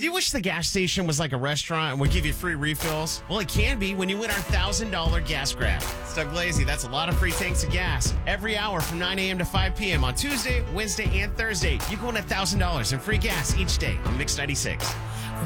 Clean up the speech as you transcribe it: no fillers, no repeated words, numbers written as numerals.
you wish the gas station was like a restaurant and would give you free refills? Well, it can be when you win our $1,000 gas grab. It's Doug Lazy. That's a lot of free tanks of gas. Every hour from 9 a.m. to 5 p.m. on Tuesday, Wednesday, and Thursday. You can win $1,000 in free gas each day on Mix 96.